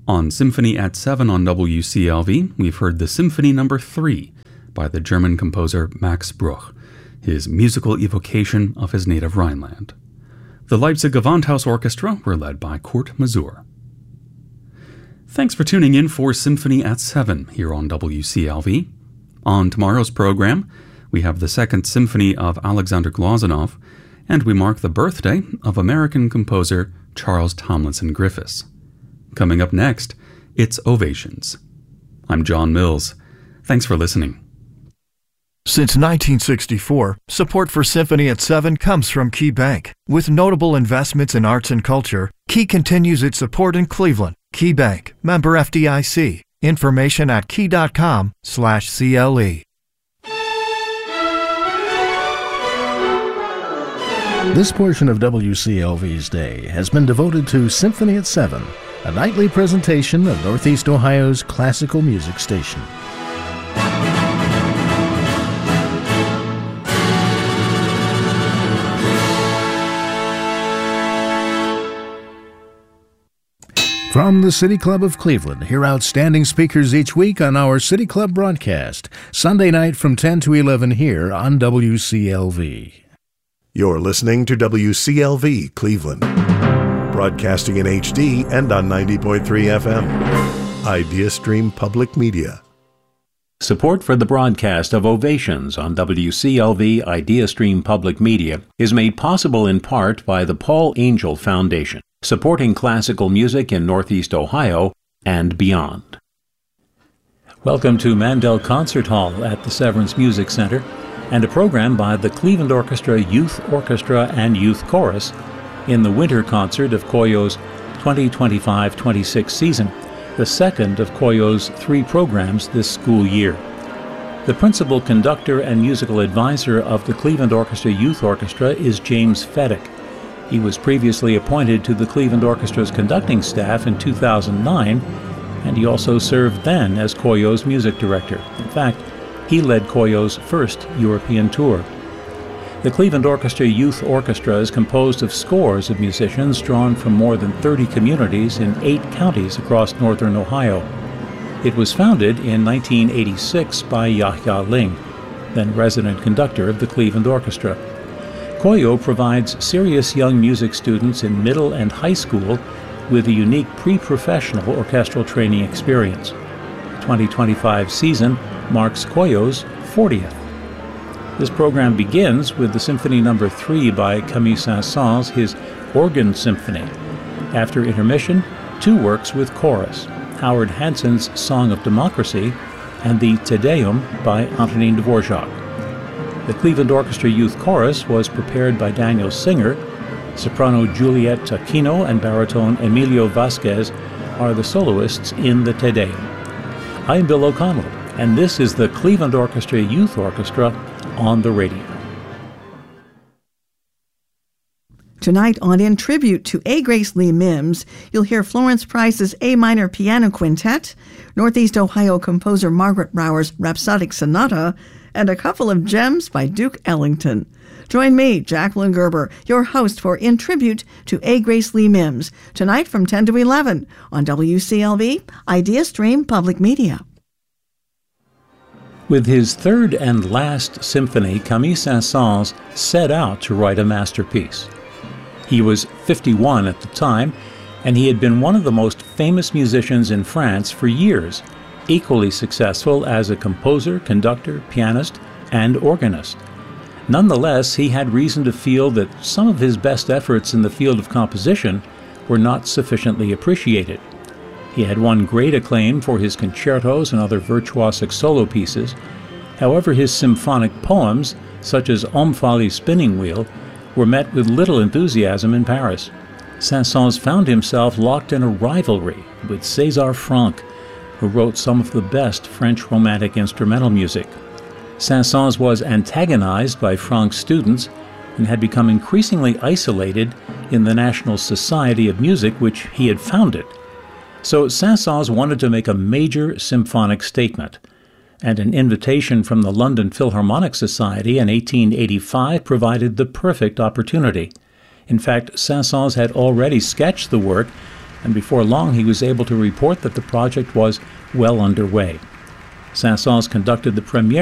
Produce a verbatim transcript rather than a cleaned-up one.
On Symphony at seven on W C L V, we've heard the Symphony Number three by the German composer Max Bruch, his musical evocation of his native Rhineland. The Leipzig Gewandhaus Orchestra were led by Kurt Masur. Thanks for tuning in for Symphony at seven here on W C L V. On tomorrow's program, we have the Second Symphony of Alexander Glazunov, and we mark the birthday of American composer Charles Tomlinson Griffiths. Coming up next, it's Ovations. I'm John Mills. Thanks for listening. Since nineteen sixty-four, support for Symphony at seven comes from Key Bank. With notable investments in arts and culture, Key continues its support in Cleveland. Key Bank, member F D I C. Information at key.com slash CLE. This portion of W C L V's day has been devoted to Symphony at seven, a nightly presentation of Northeast Ohio's classical music station. From the City Club of Cleveland, hear outstanding speakers each week on our City Club broadcast, Sunday night from ten to eleven here on W C L V. You're listening to W C L V Cleveland, broadcasting in H D and on ninety point three F M. IdeaStream Public Media. Support for the broadcast of Ovations on W C L V IdeaStream Public Media is made possible in part by the Paul Angel Foundation, supporting classical music in Northeast Ohio and beyond. Welcome to Mandel Concert Hall at the Severance Music Center, and a program by the Cleveland Orchestra Youth Orchestra and Youth Chorus in the winter concert of Koyo's twenty twenty-five twenty-six season, the second of Koyo's three programs this school year. The principal conductor and musical advisor of the Cleveland Orchestra Youth Orchestra is James Feddick. He was previously appointed to the Cleveland Orchestra's conducting staff in two thousand nine, and he also served then as Koyo's music director. In fact, he led Koyo's first European tour. The Cleveland Orchestra Youth Orchestra is composed of scores of musicians drawn from more than thirty communities in eight counties across northern Ohio. It was founded in nineteen eighty-six by Yahya Ling, then resident conductor of the Cleveland Orchestra. Koyo provides serious young music students in middle and high school with a unique pre-professional orchestral training experience. The twenty twenty-five season marks Koyo's fortieth. This program begins with the Symphony Number three by Camille Saint-Saëns, his Organ Symphony. After intermission, two works with chorus, Howard Hanson's Song of Democracy and the Te Deum by Antonin Dvorak. The Cleveland Orchestra Youth Chorus was prepared by Daniel Singer. Soprano Juliette Aquino and baritone Emilio Vasquez are the soloists in the Te Deum. I'm Bill O'Connell, and this is the Cleveland Orchestra Youth Orchestra on the radio. Tonight on In Tribute to A. Grace Lee Mims, you'll hear Florence Price's A minor piano quintet, Northeast Ohio composer Margaret Brower's Rhapsodic Sonata, and a couple of gems by Duke Ellington. Join me, Jacqueline Gerber, your host for In Tribute to A. Grace Lee Mims, tonight from ten to eleven on W C L V, IdeaStream Public Media. With his third and last symphony, Camille Saint-Saëns set out to write a masterpiece. He was fifty-one at the time, and he had been one of the most famous musicians in France for years, equally successful as a composer, conductor, pianist, and organist. Nonetheless, he had reason to feel that some of his best efforts in the field of composition were not sufficiently appreciated. He had won great acclaim for his concertos and other virtuosic solo pieces. However, his symphonic poems, such as Omphale's Spinning Wheel, were met with little enthusiasm in Paris. Saint-Saëns found himself locked in a rivalry with César Franck, who wrote some of the best French romantic instrumental music. Saint-Saëns was antagonized by Franck's students and had become increasingly isolated in the National Society of Music, which he had founded. So Saint-Saëns wanted to make a major symphonic statement, and an invitation from the London Philharmonic Society in eighteen eighty-five provided the perfect opportunity. In fact, Saint-Saëns had already sketched the work and before long he was able to report that the project was well underway. Saint-Saëns conducted the premiere